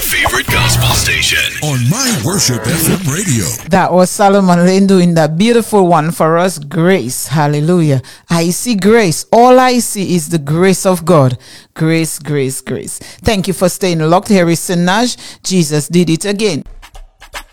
favorite gospel station on My Worship FM radio. That was Solomon Lane doing that beautiful one for us, Grace. Hallelujah. I see grace. All I see is the grace of God. Grace, grace, grace. Thank you for staying locked. Here is Sinaj. Jesus did it again.